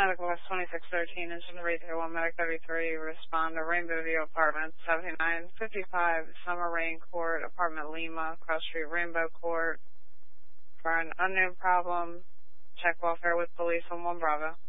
Medic West 2613, engine 331, Medic 33, respond to Rainbow View Apartments, 7955 Summer Rain Court, Apartment Lima, Cross Street, Rainbow Court, for an unknown problem. Check welfare with police on 1 Bravo.